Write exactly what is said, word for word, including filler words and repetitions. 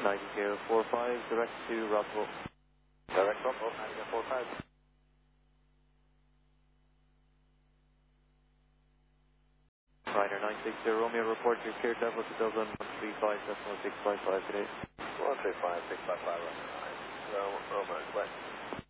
nine zero four five, direct to Roswell. Direct Roswell, nine zero four five. Ryder nine six zero Romeo, report your cleared level to Dublin one three five decimal six five five today. one three five six five five, nine zero Romeo, Quebec.